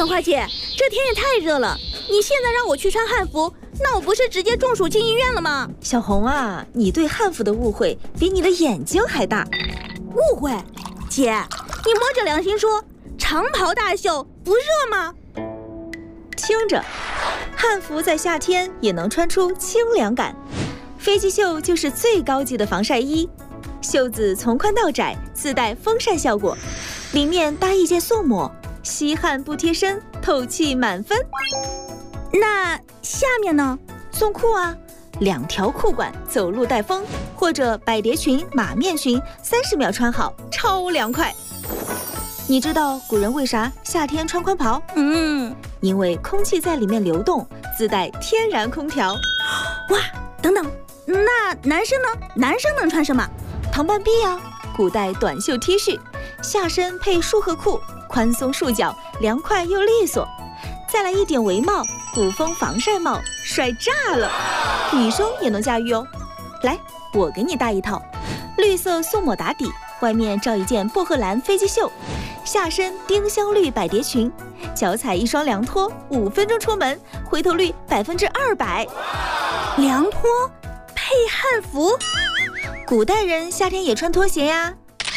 小花姐，这天也太热了，你现在让我去穿汉服，那我不是直接中暑进医院了吗？ 小红啊，你对汉服的误会比你的眼睛还大。 误会？姐，你摸着良心说，长袍大袖不热吗？ 听着，汉服在夏天也能穿出清凉感。飞机袖就是最高级的防晒衣，袖子从宽到窄，自带风扇效果，里面搭一件素抹，吸汗不贴身，透气满分。 那下面呢？ 送裤啊，2条裤管，走路带风，或者百蝶裙、马面裙，30秒穿好，超凉快。你知道古人为啥夏天穿宽袍？因为空气在里面流动，自带天然空调。 哇，等等，那男生呢？男生能穿什么？ 唐半臂啊，古代短袖 T 恤，下身配束荷裤，宽松束脚，凉快又利索。再来一顶围帽，古风防晒帽，帅炸了！女生也能驾驭哦。来，我给你搭一套，绿色素抹打底，外面罩一件薄荷蓝飞机袖，下身丁香绿百蝶裙，脚踩一双凉拖，5分钟出门，回头率200%。 凉拖配汉服， 古代人夏天也穿拖鞋呀。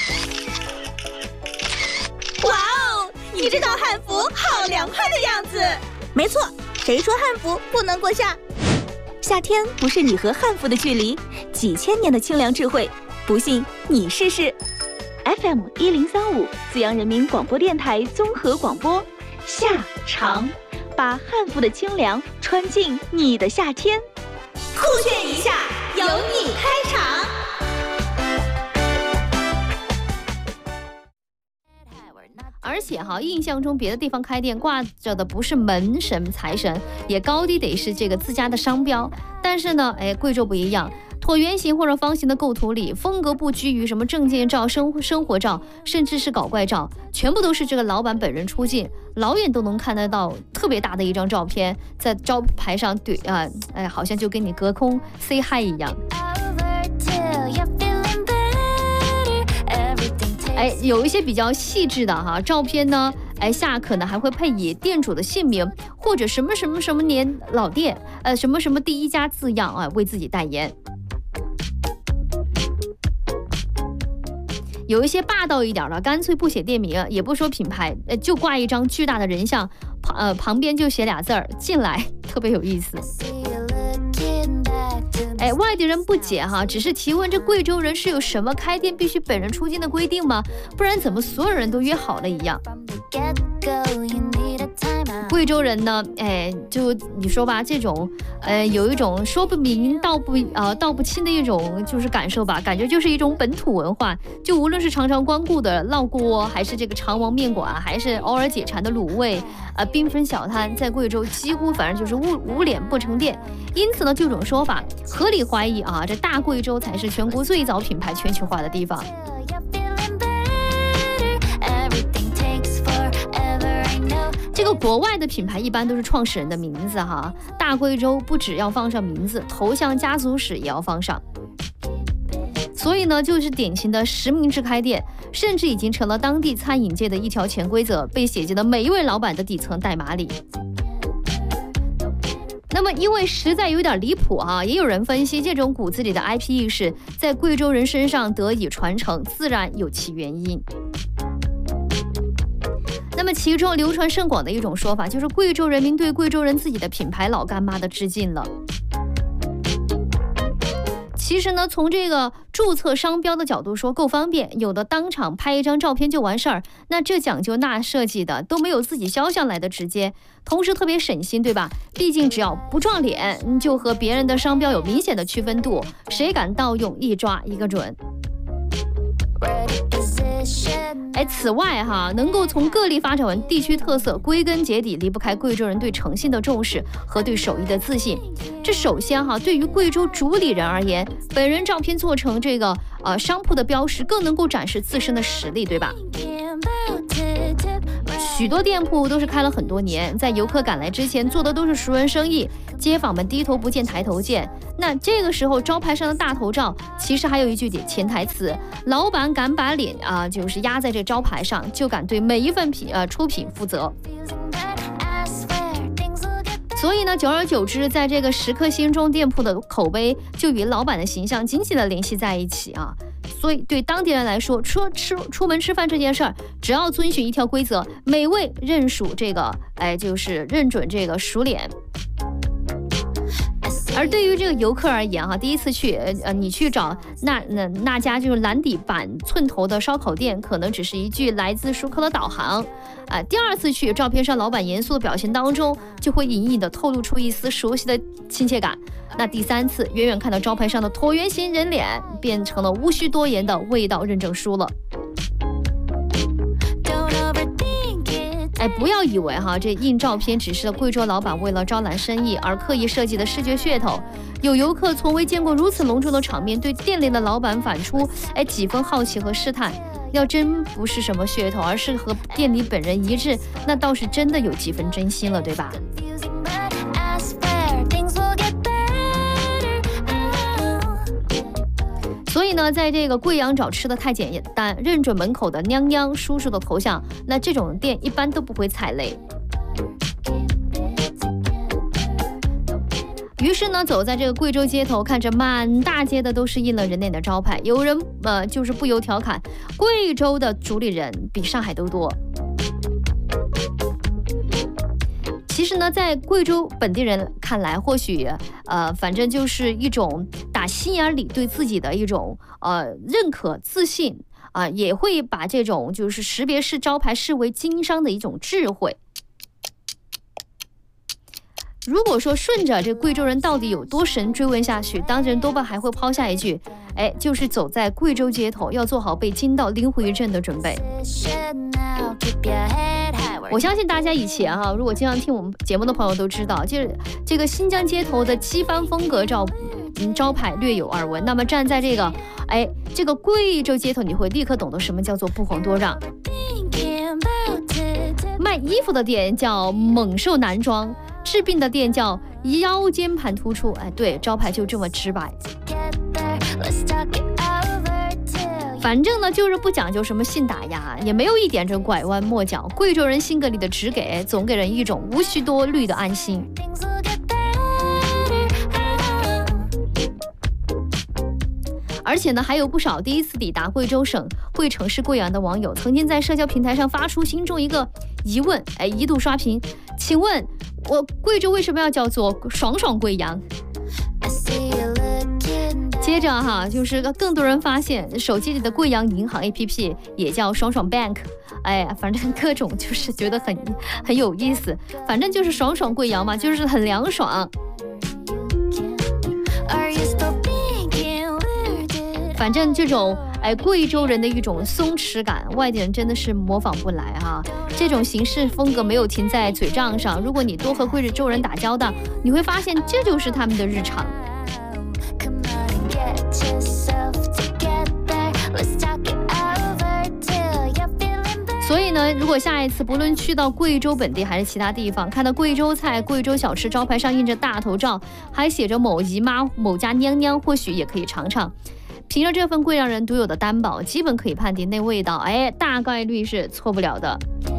哇哦，你这套汉服好凉快的样子。没错，谁说汉服不能过夏？ 夏天不是你和汉服的距离，几千年的清凉智慧，不信你试试。FM 1035，资阳人民广播电台综合广播，夏长，把汉服的清凉穿进你的夏天。 酷炫一下，由你开场。 而且印象中别的地方开店挂着的不是门神财神，也高低得是这个自家的商标。但是呢，贵州不一样，椭圆形或者方形的构图里，风格不拘于什么证件照、生活照，甚至是搞怪照，全部都是这个老板本人出镜，老远都能看得到特别大的一张照片，在招牌上对好像就跟你隔空 say hi 一样。有一些比较细致的照片呢，下可能还会配以店主的姓名或者什么什么什么年老店，什么什么第一家字样为自己代言。有一些霸道一点的，干脆不写店名，也不说品牌，就挂一张巨大的人像，旁边就写俩字儿进来，特别有意思。外地人不解只是提问，这贵州人是有什么开店必须本人出镜的规定吗？不然怎么所有人都约好了一样？贵州人呢，就你说吧，这种有一种说不明道不清的一种就是感受吧，感觉就是一种本土文化。就无论是常常光顾的烙锅，还是这个肠王面馆，还是偶尔解馋的卤味，缤纷小摊，在贵州几乎反正就是无脸不成店。因此呢，这种说法合理怀疑这大贵州才是全国最早品牌全球化的地方。这个国外的品牌一般都是创始人的名字大贵州不只要放上名字，头像、家族史也要放上。所以呢，就是典型的实名制开店，甚至已经成了当地餐饮界的一条潜规则，被写进了每一位老板的底层代码里。那么因为实在有点离谱也有人分析，这种骨子里的 IP 意识在贵州人身上得以传承，自然有其原因。那么其中流传甚广的一种说法，就是贵州人民对贵州人自己的品牌老干妈的致敬了。其实呢，从这个注册商标的角度说，够方便，有的当场拍一张照片就完事儿，那这讲究那设计的都没有自己肖像来的直接，同时特别省心，对吧？毕竟只要不撞脸，就和别人的商标有明显的区分度，谁敢盗用，一抓一个准。此外能够从个例发展为地区特色，归根结底离不开贵州人对诚信的重视和对手艺的自信。这首先对于贵州主理人而言，本人照片做成这个商铺的标识，更能够展示自身的实力，对吧？许多店铺都是开了很多年，在游客赶来之前做的都是熟人生意，街坊们低头不见抬头见。那这个时候招牌上的大头照其实还有一句潜台词，老板敢把脸就是压在这招牌上，就敢对每一份出品负责。 所以呢，久而久之，在这个食客心中，店铺的口碑就与老板的形象紧紧的联系在一起啊。所以对当地人来说，出门吃饭这件事儿，只要遵循一条规则，美味认属这个，就是认准这个熟脸。而对于这个游客而言哈，第一次去你去找那家就是蓝底板寸头的烧烤店，可能只是一句来自熟客的导航第二次去，照片上老板严肃的表现当中，就会隐隐的透露出一丝熟悉的亲切感。那第三次，远远看到招牌上的椭圆形人脸，变成了无需多言的味道认证书了。不要以为哈这印照片只是贵州老板为了招揽生意而刻意设计的视觉噱头。有游客从未见过如此隆重的场面，对店里的老板反出几分好奇和试探。要真不是什么噱头，而是和店里本人一致，那倒是真的有几分真心了，对吧？所以呢，在这个贵阳找吃的太简单，认准门口的娘娘叔叔的头像，那这种店一般都不会踩雷。于是呢，走在这个贵州街头，看着满大街的都是印了人脸的招牌，有人就是不由调侃，贵州的主理人比上海都多。其实呢，在贵州本地人看来，或许反正就是一种打心眼里对自己的一种认可、自信也会把这种就是识别式招牌视为经商的一种智慧。如果说顺着这贵州人到底有多神追问下去，当事人多半还会抛下一句，就是走在贵州街头，要做好被惊到灵魂一震的准备。我相信大家以前如果经常听我们节目的朋友都知道，就是这个新疆街头的机翻风格招牌略有耳闻。那么站在这个贵州街头，你会立刻懂得什么叫做不遑多让。卖衣服的店叫猛兽男装，治病的店叫腰间盘突出，对，招牌就这么直白。反正呢，就是不讲究什么信打压，也没有一点这拐弯抹角。贵州人性格里的直给，总给人一种无需多虑的安心。而且呢，还有不少第一次抵达贵州省贵城市贵阳的网友，曾经在社交平台上发出心中一个疑问，一度刷屏。请问，我贵州为什么要叫做爽爽贵阳？接着就是更多人发现手机里的贵阳银行 APP 也叫爽爽 Bank， 反正各种就是觉得很有意思，反正就是爽爽贵阳嘛，就是很凉爽。反正这种贵州人的一种松弛感，外地人真的是模仿不来这种行事风格没有停在嘴仗上，如果你多和贵州人打交道，你会发现这就是他们的日常。所以呢，如果下一次不论去到贵州本地还是其他地方，看到贵州菜、贵州小吃招牌上印着大头照，还写着某姨妈、某家娘娘，或许也可以尝尝。凭着这份贵阳人独有的担保，基本可以判定那味道，大概率是错不了的。